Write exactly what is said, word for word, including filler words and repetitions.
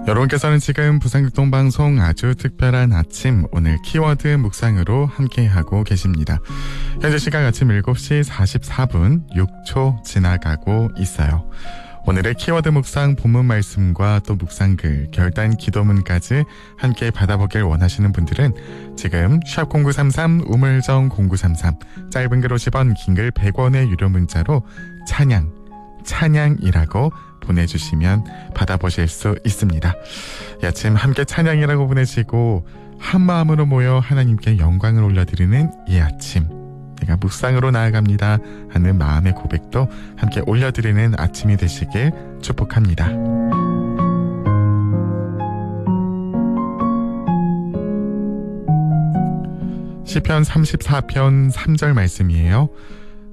여러분께서는 지금 부산극동방송 아주 특별한 아침, 오늘 키워드 묵상으로 함께하고 계십니다. 현재 시각 아침 일곱 시 사십사 분 육 초 지나가고 있어요. 오늘의 키워드 묵상 본문 말씀과 또 묵상글, 결단 기도문까지 함께 받아보길 원하시는 분들은 지금 샵 공구삼삼 우물정 공구삼삼, 짧은 글 오십 원, 긴 글 백 원의 유료 문자로 찬양, 찬양이라고 보내주시면 받아보실 수 있습니다. 이 아침 함께 찬양이라고 보내시고 한 마음으로 모여 하나님께 영광을 올려드리는 이 아침, 내가 묵상으로 나아갑니다 하는 마음의 고백도 함께 올려드리는 아침이 되시길 축복합니다. 시편 삼십사 편 삼 절 말씀이에요.